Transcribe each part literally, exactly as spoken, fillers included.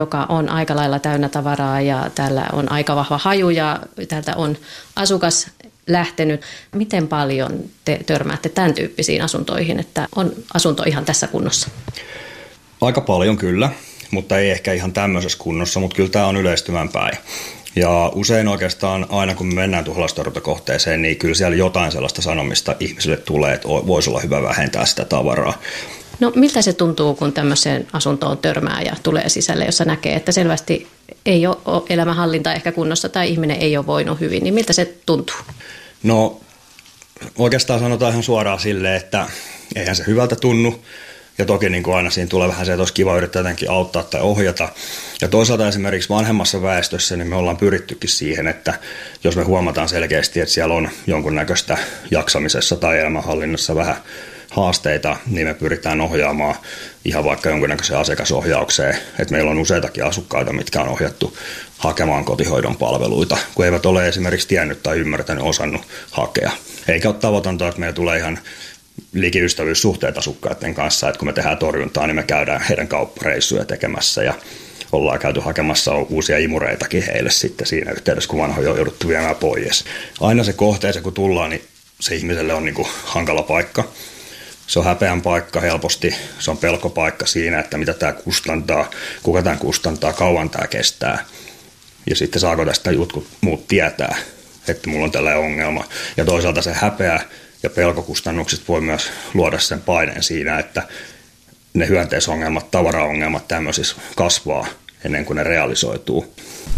joka on aika lailla täynnä tavaraa ja täällä on aika vahva haju ja täältä on asukas lähtenyt. Miten paljon te törmäätte tämän tyyppisiin asuntoihin, että on asunto ihan tässä kunnossa? Aika paljon kyllä, mutta ei ehkä ihan tämmöisessä kunnossa, mutta kyllä tämä on yleistymään päin. Ja usein oikeastaan aina kun me mennään tuholaistorjuntakohteeseen, niin kyllä siellä jotain sellaista sanomista ihmisille tulee, että voisi olla hyvä vähentää sitä tavaraa. No miltä se tuntuu, kun tämmöiseen asuntoon törmää ja tulee sisälle, jossa näkee, että selvästi ei ole elämänhallinta ehkä kunnossa tai ihminen ei ole voinut hyvin, niin miltä se tuntuu? No oikeastaan sanotaan ihan suoraan silleen, että eihän se hyvältä tunnu. Ja toki niin kuin aina siinä tulee vähän se, että olisi kiva yrittää jotenkin auttaa tai ohjata. Ja toisaalta esimerkiksi vanhemmassa väestössä niin me ollaan pyrittykin siihen, että jos me huomataan selkeästi, että siellä on jonkunnäköistä jaksamisessa tai elämänhallinnassa vähän haasteita, niin me pyritään ohjaamaan ihan vaikka jonkunnäköiseen asiakasohjaukseen. Että meillä on useitakin asukkaita, mitkä on ohjattu hakemaan kotihoidon palveluita, kun eivät ole esimerkiksi tiennyt tai ymmärtänyt, osannut hakea. Eikä ole tavoitonta, että meillä tulee ihan likiystävyyssuhteet asukkaiden kanssa, että kun me tehdään torjuntaa, niin me käydään heidän kauppareissuja tekemässä ja ollaan käyty hakemassa uusia imureitakin heille sitten siinä yhteydessä, kun vanhoja on jouduttu viemään pois. Aina se kohteeseen, kun tullaan, niin se ihmiselle on niin kuin hankala paikka. Se on häpeän paikka helposti, se on pelkopaikka siinä, että mitä tämä kustantaa, kuka tämän kustantaa, kauan tämä kestää. Ja sitten saako tästä jotkut muut tietää, että mulla on tällainen ongelma. Ja toisaalta se häpeä ja pelkokustannukset voi myös luoda sen paineen siinä, että ne hyönteisongelmat, tavaraongelmat tämmöisissä kasvaa ennen kuin ne realisoituu.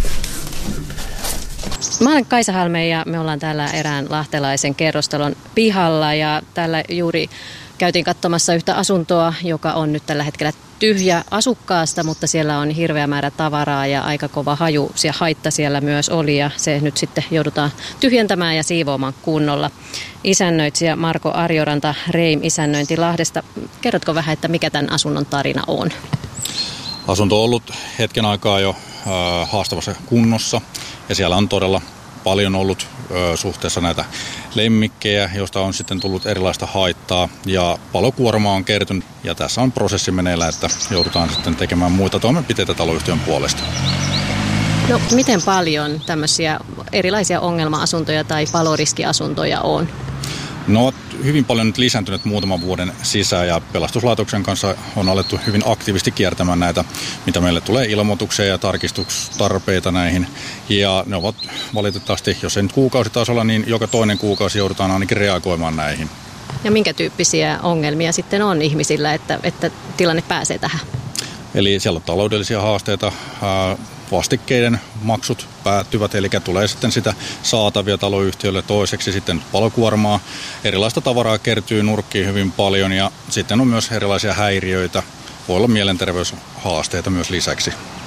Mä olen Kaisa Halme ja me ollaan täällä erään lahtelaisen kerrostalon pihalla ja täällä juuri käytiin katsomassa yhtä asuntoa, joka on nyt tällä hetkellä tyhjä asukkaasta, mutta siellä on hirveä määrä tavaraa ja aika kova haju ja haitta siellä myös oli ja se nyt sitten joudutaan tyhjentämään ja siivoamaan kunnolla. Isännöitsijä Marko Arjoranta, Reim isännöinti Lahdesta. Kerrotko vähän, että mikä tämän asunnon tarina on? Asunto on ollut hetken aikaa jo äh, haastavassa kunnossa ja siellä on todella paljon ollut ö, suhteessa näitä lemmikkejä, joista on sitten tullut erilaista haittaa ja palokuormaa on kertynyt ja tässä on prosessi meneillään, että joudutaan sitten tekemään muita toimenpiteitä taloyhtiön puolesta. No miten paljon tämmöisiä erilaisia ongelma-asuntoja tai paloriskiasuntoja on? No hyvin paljon nyt lisääntynyt muutaman vuoden sisään ja pelastuslaitoksen kanssa on alettu hyvin aktiivisesti kiertämään näitä, mitä meille tulee ilmoituksia ja tarkistustarpeita näihin. Ja ne ovat valitettavasti, jos ei nyt kuukausitasolla, niin joka toinen kuukausi joudutaan ainakin reagoimaan näihin. Ja minkä tyyppisiä ongelmia sitten on ihmisillä, että, että tilanne pääsee tähän? Eli siellä on taloudellisia haasteita, vastikkeiden maksut päättyvät, eli tulee sitten sitä saatavia taloyhtiölle, toiseksi sitten palokuormaa. Erilaista tavaraa kertyy nurkkiin hyvin paljon ja sitten on myös erilaisia häiriöitä. Voi olla mielenterveyshaasteita myös lisäksi.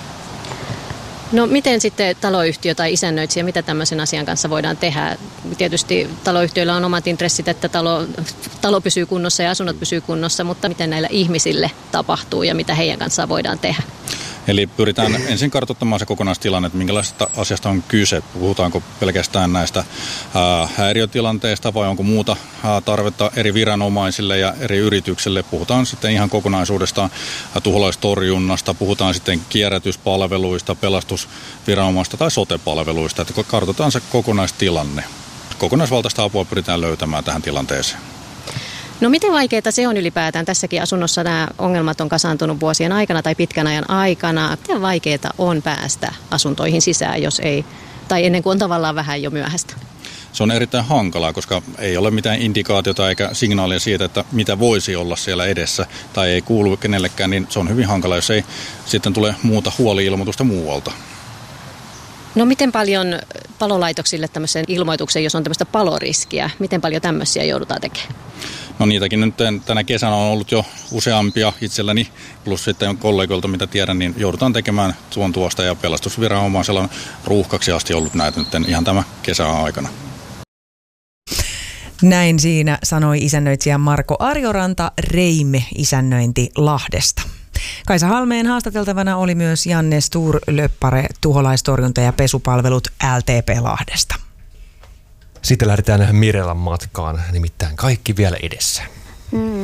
No miten sitten taloyhtiö tai isännöitsijä, mitä tämmöisen asian kanssa voidaan tehdä? Tietysti taloyhtiöillä on omat intressit, että talo, talo pysyy kunnossa ja asunnot pysyy kunnossa, mutta miten näillä ihmisille tapahtuu ja mitä heidän kanssaan voidaan tehdä? Eli pyritään ensin kartoittamaan se kokonaistilanne, että minkälaisesta asiasta on kyse. Puhutaanko pelkästään näistä ää, häiriötilanteista vai onko muuta ää, tarvetta eri viranomaisille ja eri yrityksille. Puhutaan sitten ihan kokonaisuudesta tuholaistorjunnasta, puhutaan sitten kierrätyspalveluista, pelastusviranomaista tai sote-palveluista. Että kartoitetaan se kokonaistilanne. Kokonaisvaltaista apua pyritään löytämään tähän tilanteeseen. No miten vaikeaa se on ylipäätään? Tässäkin asunnossa nämä ongelmat on kasaantunut vuosien aikana tai pitkän ajan aikana. Miten vaikeaa on päästä asuntoihin sisään, jos ei, tai ennen kuin on tavallaan vähän jo myöhäistä? Se on erittäin hankalaa, koska ei ole mitään indikaatiota eikä signaalia siitä, että mitä voisi olla siellä edessä tai ei kuulu kenellekään, niin se on hyvin hankalaa, jos ei sitten tule muuta huoli-ilmoitusta muualta. No miten paljon palolaitoksille tämmöisen ilmoituksen, jos on tämmöistä paloriskiä, miten paljon tämmöisiä joudutaan tekemään? No niitäkin nyt tänä kesänä on ollut jo useampia itselläni, plus sitten kollegoilta mitä tiedän, niin joudutaan tekemään tuon tuosta ja pelastusviranomaisella on ruuhkaksi asti ollut näitä nyt ihan tämä kesän aikana. Näin siinä sanoi isännöitsijä Marko Arjoranta, Reim isännöinti Lahdesta. Kaisa Halmeen haastateltavana oli myös Janne Sturlöppare, tuholaistorjunta- ja pesupalvelut L T P Lahdesta. Sitten lähdetään Mirelan matkaan, nimittäin kaikki vielä edessä. Mm.